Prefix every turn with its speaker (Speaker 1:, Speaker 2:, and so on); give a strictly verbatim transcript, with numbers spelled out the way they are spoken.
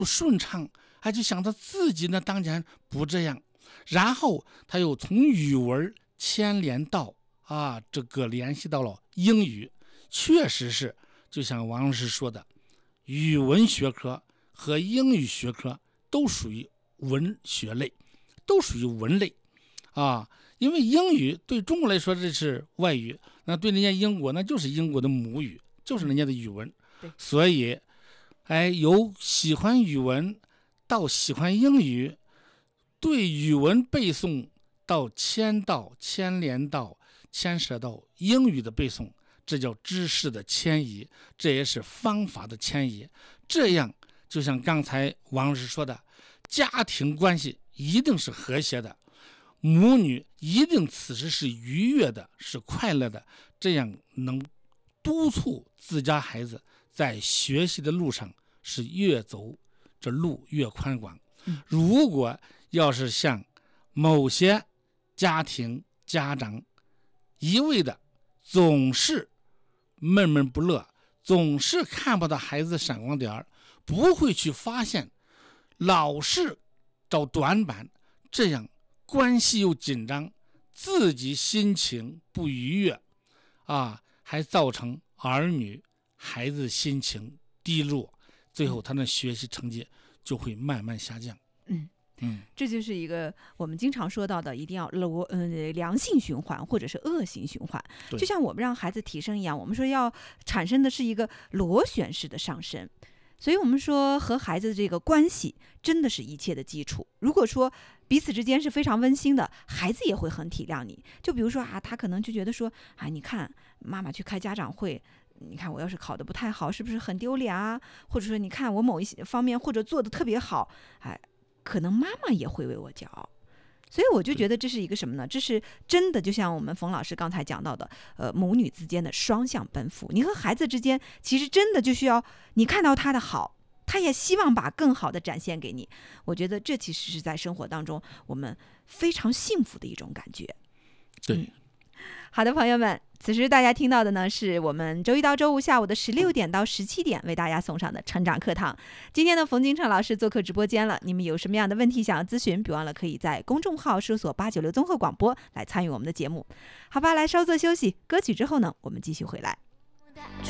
Speaker 1: 不顺畅，还就想着自己呢当年不这样，然后他又从语文牵连到啊这个联系到了英语。确实是就像王老师说的，语文学科和英语学科都属于文学类，都属于文类啊。因为英语对中国来说这是外语，那对人家英国那就是英国的母语，就是人家的语文。所以哎，由喜欢语文到喜欢英语，对语文背诵到牵到牵连到牵涉到英语的背诵，这叫知识的迁移，这也是方法的迁移。这样就像刚才王老师说的，家庭关系一定是和谐的，母女一定此时是愉悦的，是快乐的，这样能督促自家孩子在学习的路上是越走这路越宽广。如果要是像某些家庭家长一味的总是闷闷不乐，总是看不到孩子闪光点，不会去发现，老是找短板，这样关系又紧张，自己心情不愉悦啊，还造成儿女孩子心情低落，最后他的学习成绩就会慢慢下降。
Speaker 2: 嗯
Speaker 1: 嗯，
Speaker 2: 这就是一个我们经常说到的，一定要螺呃良性循环或者是恶性循环。就像我们让孩子提升一样，我们说要产生的是一个螺旋式的上升。所以我们说和孩子的这个关系真的是一切的基础。如果说彼此之间是非常温馨的，孩子也会很体谅你。就比如说啊，他可能就觉得说，啊，你看妈妈去开家长会，你看我要是考得不太好，是不是很丢脸啊？或者说你看我某一些方面或者做得特别好，哎，可能妈妈也会为我骄傲。所以我就觉得这是一个什么呢？这是真的，就像我们冯老师刚才讲到的，呃，母女之间的双向奔赴。你和孩子之间，其实真的就需要你看到他的好，他也希望把更好的展现给你。我觉得这其实是在生活当中我们非常幸福的一种感觉。
Speaker 1: 对。
Speaker 2: 嗯，好的，朋友们，此时大家听到的呢，是我们周一到周五下午的十六点到十七点为大家送上的成长课堂。今天的冯金成老师做客直播间了，你们有什么样的问题想要咨询，别忘了可以在公众号搜索八九六综合广播来参与我们的节目。好吧，来稍作休息，歌曲之后呢，我们继续回来。